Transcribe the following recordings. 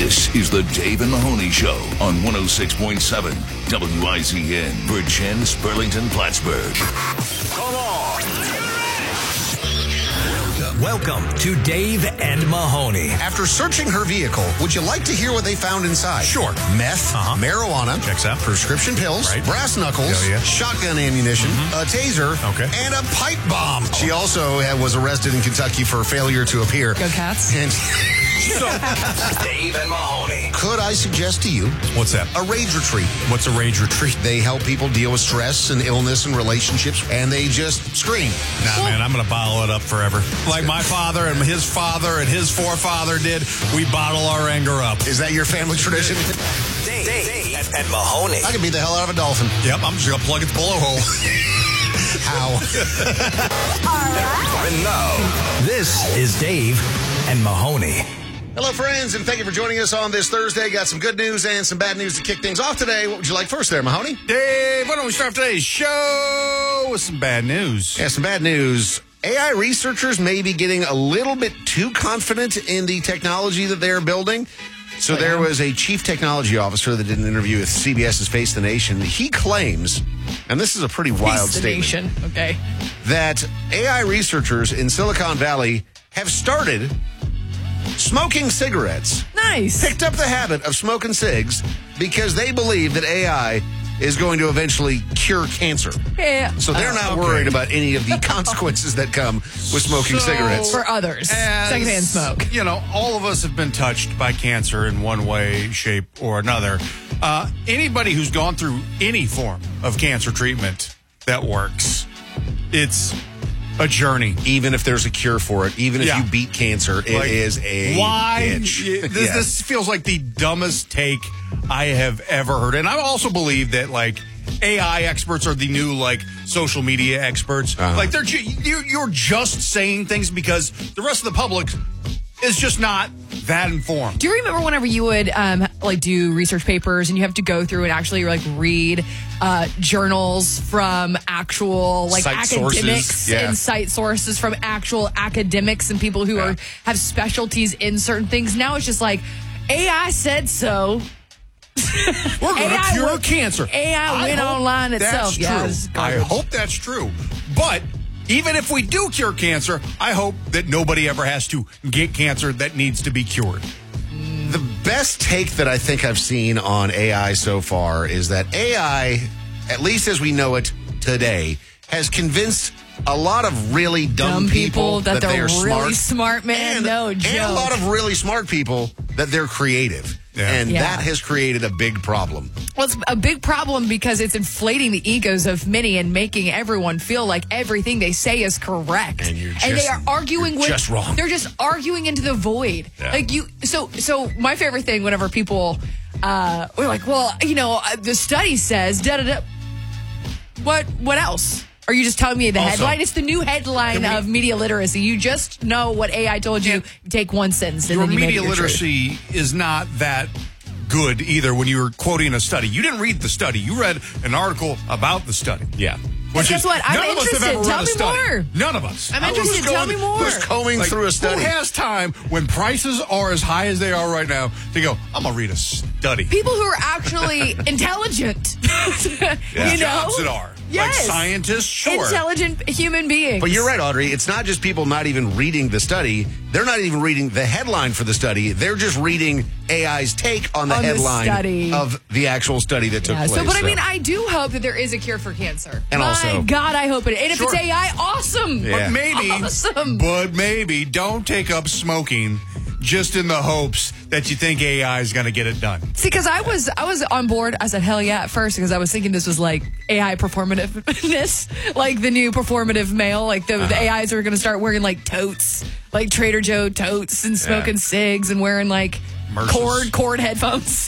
This is the Dave and Mahoney Show on 106.7 WIZN, Virgin, Burlington, Plattsburgh. Come on. Welcome to Dave and Mahoney. After searching her vehicle, would you like to hear what they found inside? Sure. Meth, marijuana, Checks out. prescription pills, Right. brass knuckles, Yeah. shotgun ammunition, a taser, Okay. and a pipe bomb. She also was arrested in Kentucky for failure to appear. Go Cats. And Dave and Mahoney. could I suggest to you What's that? a rage retreat? What's a rage retreat? They help people deal with stress and illness and relationships, and they just scream. Nah, man, I'm going to bottle it up forever. Like my father and his forefather did, we bottle our anger up. Is that your family tradition? Dave and Mahoney. I can beat the hell out of a dolphin. Yep, I'm just going to plug its blowhole. How? And now, this is Dave and Mahoney. Hello, friends, and thank you for joining us on this Thursday. Got some good news and some bad news to kick things off today. What would you like first there, Mahoney? Dave, why don't we start today's show with some bad news? Yeah, some bad news. AI researchers may be getting a little bit too confident in the technology that they're building. So there was a chief technology officer that did an interview with CBS's Face the Nation. He claims, and this is a pretty wild statement, Okay. that AI researchers in Silicon Valley have started smoking cigarettes. Nice. Picked up the habit of smoking cigs because they believe that AI is going to eventually cure cancer. Yeah. So they're not worried about any of the consequences that come with smoking cigarettes. For others. Secondhand smoke. You know, all of us have been touched by cancer in one way, shape, or another. Anybody who's gone through any form of cancer treatment that works, it's a journey. Even if there's a cure for it, even if Yeah. you beat cancer, it is a bitch. This feels like the dumbest take I have ever heard. And I also believe that, like, AI experts are the new, like, social media experts. Like, you're just saying things because the rest of the public is just not that informed. Do you remember whenever you would do research papers and you have to go through and actually read journals from actual Site academics sources, yeah. and site sources from actual academics and people who have specialties in certain things? Now it's just like AI said so. We're going to AI cure went- cancer. AI went hope online itself. That's Yeah, true. it's I garbage. hope that's true. But even if we do cure cancer, I hope that nobody ever has to get cancer that needs to be cured. The best take that I think I've seen on AI so far is that AI, at least as we know it today, has convinced a lot of really dumb people that they're really smart. smart, man. And, No joke. and a lot of really smart people that they're creative. Yeah. And Yeah. that has created a big problem. Well, it's a big problem because it's inflating the egos of many and making everyone feel like everything they say is correct. And you're they just- are arguing you're with just wrong. They're just arguing into the void. Yeah. Like so my favorite thing whenever people we're like, well, the study says da da da. What else? Are you just telling me the Also, headline? It's the new headline of media literacy. You just know what AI told you. Take one sentence and Your then you media made it your truth. literacy is not that good either when you were quoting a study. You didn't read the study. You read an article about the study. Yeah. Which Guess is, what? I'm none of us have interested. ever Tell read a me study. more. None of us. I'm interested. Tell me more. Who's combing through a study? Who has time when prices are as high as they are right now to go, I'm going to read a study. People who are actually intelligent. You know? Jobs that are. Yes. Like scientists, sure. Intelligent human beings. But you're right, Audrey. It's not just people not even reading the study. They're not even reading the headline for the study. They're just reading AI's take on the headline study. of the actual study that took Yeah, place. but I mean, I do hope that there is a cure for cancer. And My also- God, I hope it. And if Sure. it's AI, awesome. Yeah. But maybe don't take up smoking just in the hopes that you think AI is going to get it done. See, because I was on board. I said, hell yeah, at first, because I was thinking this was like AI performativeness, like the new performative male. Like the AIs are going to start wearing like totes, like Trader Joe totes, and smoking cigs and wearing like Merces. cord headphones.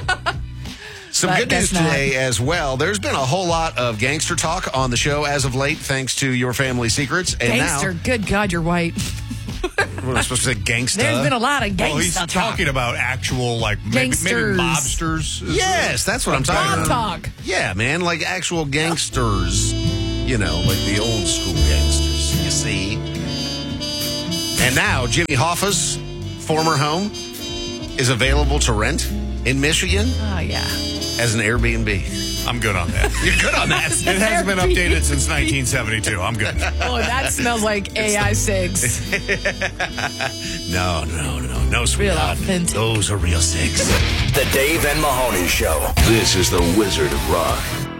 Some But good news guess not. today as well. There's been a whole lot of gangster talk on the show as of late, thanks to Your Family Secrets. And Gangster, good God, you're white. now, what am I supposed to say, gangsta? There's been a lot of Well, he's gangsta talk. talking about actual, like, maybe Gangsters. mobsters. Yes, that's what I'm talking Mob about. talk. Yeah, man, like actual gangsters. You know, like the old school gangsters, you see. And now, Jimmy Hoffa's former home is available to rent in Michigan Oh, yeah. as an Airbnb. I'm good on that. You're good on that. It hasn't been updated since 1972. I'm good. Oh, that smells like AI cigs. No, sweetheart. Real authentic. Those are real cigs. The Dave and Mahoney Show. This is the Wizard of Rock.